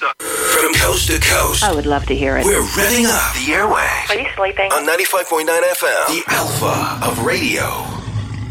From coast to coast. I would love to hear it. We're revving up the airwaves. Are you sleeping? On 95.9 FM, the Alpha of radio.